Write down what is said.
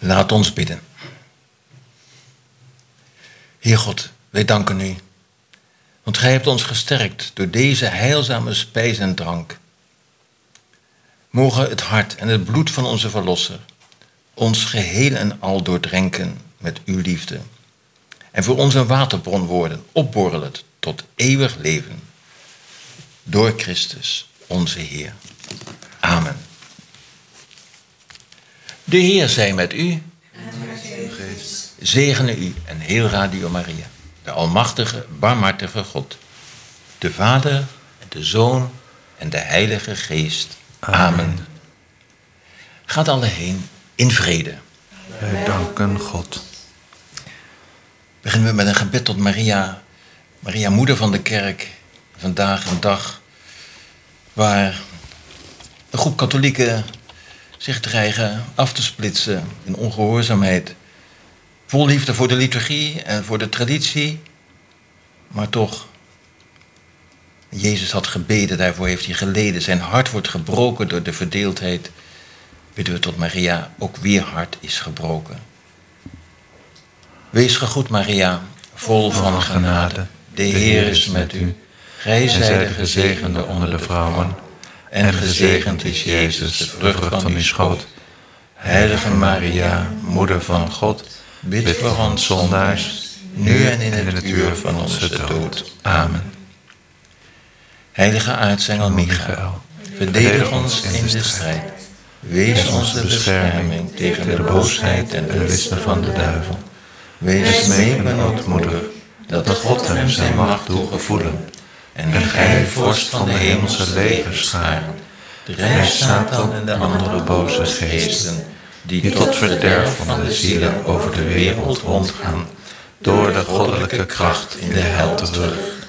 Laat ons bidden. Heer God, wij danken u, want gij hebt ons gesterkt door deze heilzame spijs en drank. Mogen het hart en het bloed van onze Verlosser ons geheel en al doordrenken met uw liefde en voor ons een waterbron worden, opborrelend tot eeuwig leven. Door Christus, onze Heer. Amen. De Heer zij met u. En met uw geest. Zegene u en heel Radio Maria, de almachtige, barmhartige God, de Vader, en de Zoon en de Heilige Geest. Amen. Gaat alle heen in vrede. Wij danken God. Beginnen we met een gebed tot Maria. Maria, moeder van de kerk. Vandaag een dag waar een groep katholieken zich dreigen af te splitsen in ongehoorzaamheid. Vol liefde voor de liturgie en voor de traditie. Maar toch, Jezus had gebeden, daarvoor heeft hij geleden. Zijn hart wordt gebroken door de verdeeldheid. Bidden we tot Maria, ook weer hart is gebroken. Wees gegroet, Maria, vol van genade. De Heer is met u. Gij zijt de gezegende onder de vrouwen. En gezegend is Jezus, de vrucht van uw schoot. Heilige Maria, moeder van God, bid voor ons zondaars, nu en in het uur van onze dood. Amen. Heilige aartsengel Michael, verdedig ons in de strijd. Wees onze bescherming tegen de boosheid en de listen van de duivel. Wees meebemoedig dat God hem zijn macht doet gevoelen. En gij, vorst van de hemelse legerscharen, drijf Satan en de andere boze geesten, die tot verderf van de zielen over de wereld rondgaan, door de goddelijke kracht in de hel terug.